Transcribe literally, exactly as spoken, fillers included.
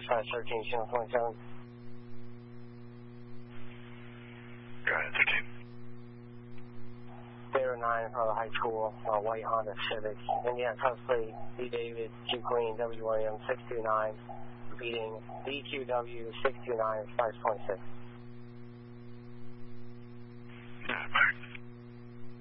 dispatch thirteen, channel twenty-seven. Go ahead, thirteen. zero nine in front of the high school, uh, white Honda Civic. Indiana Tusley, D. David, Q Queen, W. William, six two nine, repeating D Q W six two nine, five twenty-six. Yeah, bye.